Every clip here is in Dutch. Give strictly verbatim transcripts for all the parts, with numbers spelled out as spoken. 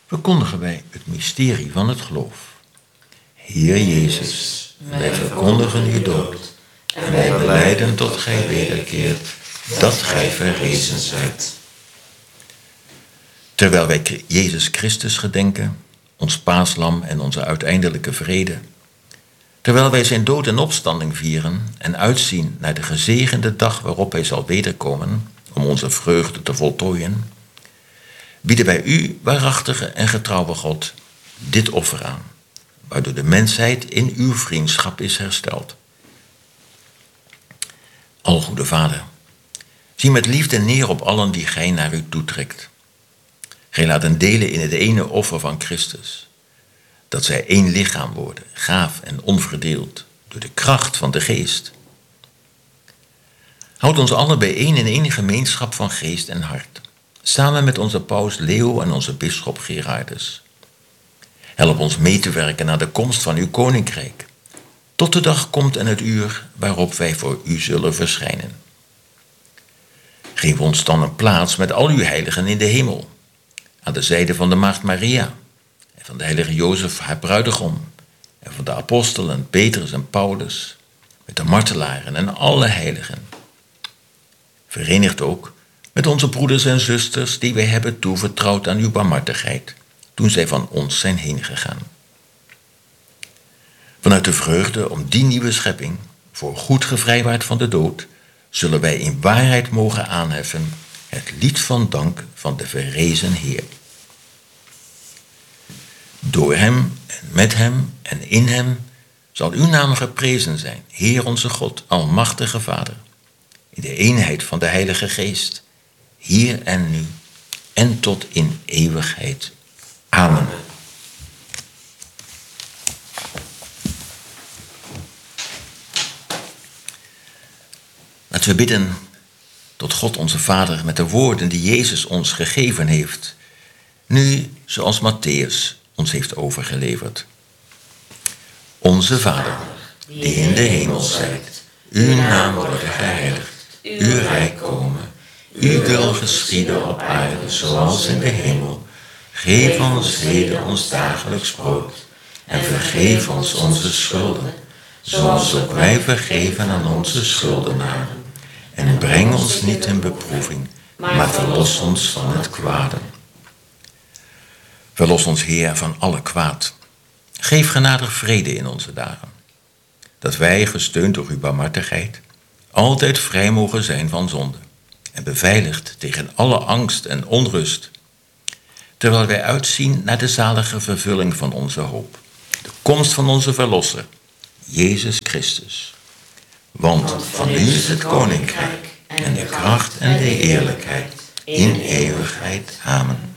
verkondigen wij het mysterie van het geloof. Heer Jezus, wij verkondigen uw dood en wij belijden tot gij wederkeert, dat gij verrezen zijt. Terwijl wij Jezus Christus gedenken, ons paaslam en onze uiteindelijke vrede, terwijl wij zijn dood en opstanding vieren en uitzien naar de gezegende dag waarop hij zal wederkomen om onze vreugde te voltooien, bieden wij u, waarachtige en getrouwe God, dit offer aan, waardoor de mensheid in uw vriendschap is hersteld. Algoede Vader, zie met liefde neer op allen die gij naar u toetrekt. Gij laat hen delen in het ene offer van Christus, dat zij één lichaam worden, gaaf en onverdeeld, door de kracht van de geest. Houd ons allen bijeen in één gemeenschap van geest en hart, samen met onze paus Leo en onze bisschop Gerardus. Help ons mee te werken aan de komst van uw koninkrijk, tot de dag komt en het uur waarop wij voor u zullen verschijnen. Geef ons dan een plaats met al uw heiligen in de hemel, aan de zijde van de maagd Maria, en van de heilige Jozef, haar bruidegom, en van de apostelen Petrus en Paulus, met de martelaren en alle heiligen. Verenigd ook met onze broeders en zusters die wij hebben toevertrouwd aan uw barmhartigheid, toen zij van ons zijn heengegaan. Vanuit de vreugde om die nieuwe schepping, voor goed gevrijwaard van de dood, zullen wij in waarheid mogen aanheffen het lied van dank van de verrezen Heer. Door hem en met hem en in hem zal uw naam geprezen zijn, Heer onze God, almachtige Vader, in de eenheid van de Heilige Geest, hier en nu en tot in eeuwigheid. Amen. Laten we bidden tot God onze Vader met de woorden die Jezus ons gegeven heeft, nu zoals Matthäus ons heeft overgeleverd. Onze Vader, die in de hemel zijt, uw naam worden geheiligd, uw rijk komen, uw wil geschieden op aarde zoals in de hemel. Geef ons heden ons dagelijks brood en vergeef ons onze schulden, zoals ook wij vergeven aan onze schuldenaren. En breng ons niet in beproeving, maar verlos ons van het kwade. Verlos ons, Heer, van alle kwaad. Geef genadig vrede in onze dagen, dat wij, gesteund door uw barmhartigheid, altijd vrij mogen zijn van zonde en beveiligd tegen alle angst en onrust, terwijl wij uitzien naar de zalige vervulling van onze hoop, de komst van onze Verlosser, Jezus Christus. Want van u is het koninkrijk en de kracht en de eerlijkheid in eeuwigheid. Amen.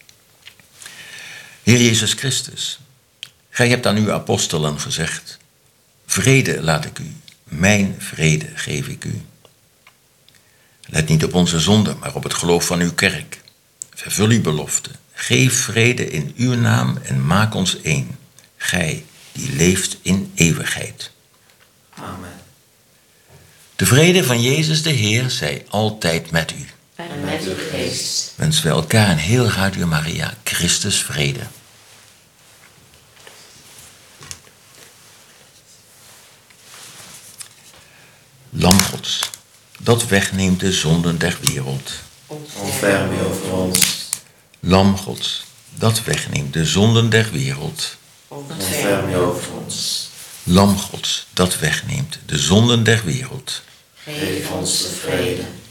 Heer Jezus Christus, gij hebt aan uw apostelen gezegd: vrede laat ik u, mijn vrede geef ik u. Let niet op onze zonde, maar op het geloof van uw kerk. Vervul uw belofte, geef vrede in uw naam en maak ons één, gij die leeft in eeuwigheid. Amen. De vrede van Jezus de Heer zij altijd met u. En met uw geest. Wensen we elkaar en heel Radio Maria Christus vrede. Lam Gods, dat wegneemt de zonden der wereld. Ontferm u over ons. Lam Gods, dat wegneemt de zonden der wereld. Ontferm u over ons. Lam Gods, dat wegneemt de zonden der wereld. Geef ons de vrede.